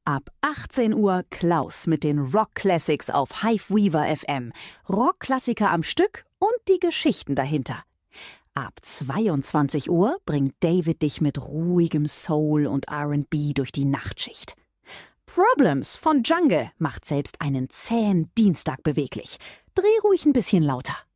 Ab 18 Uhr Klaus mit den Rock Classics auf Hive Weaver FM. Rockklassiker am Stück und die Geschichten dahinter. Ab 22 Uhr bringt David dich mit ruhigem Soul und R&B durch die Nachtschicht. Problems von Jungle macht selbst einen zähen Dienstag beweglich. Dreh ruhig ein bisschen lauter.